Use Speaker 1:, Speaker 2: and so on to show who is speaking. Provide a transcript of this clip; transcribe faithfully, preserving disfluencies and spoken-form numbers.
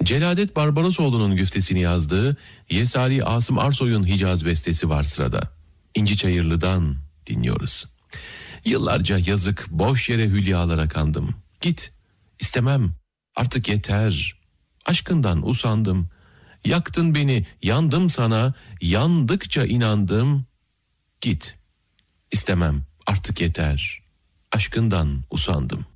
Speaker 1: Celadet Barbarosoğlu'nun güftesini yazdığı Yesari Asım Arsoy'un Hicaz bestesi var sırada. İnci Çayırlı'dan dinliyoruz. Yıllarca yazık boş yere hülyalara kandım. Git, istemem, artık yeter. Aşkından usandım. Yaktın beni, yandım sana, yandıkça inandım. Git, istemem, artık yeter. Aşkından usandım.